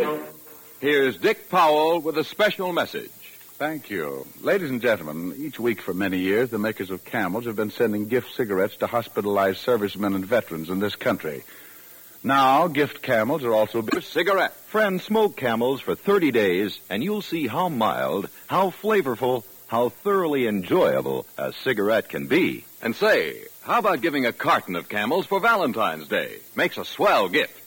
Here's Dick Powell with a special message. Thank you. Ladies and gentlemen, each week for many years, the makers of Camels have been sending gift cigarettes to hospitalized servicemen and veterans in this country. Now, gift Camels are also... Cigarette. Friends, smoke Camels for 30 days, and you'll see how mild, how flavorful, how thoroughly enjoyable a cigarette can be. And say, how about giving a carton of Camels for Valentine's Day? Makes a swell gift.